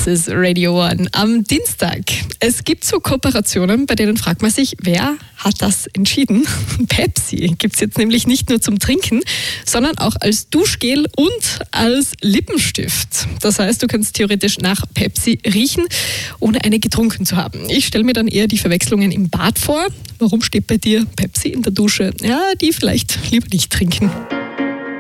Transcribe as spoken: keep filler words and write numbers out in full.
Das ist Radio One am Dienstag. Es gibt so Kooperationen, bei denen fragt man sich, wer hat das entschieden? Pepsi gibt es jetzt nämlich nicht nur zum Trinken, sondern auch als Duschgel und als Lippenstift. Das heißt, du kannst theoretisch nach Pepsi riechen, ohne eine getrunken zu haben. Ich stelle mir dann eher die Verwechslungen im Bad vor. Warum steht bei dir Pepsi in der Dusche? Ja, die vielleicht lieber nicht trinken.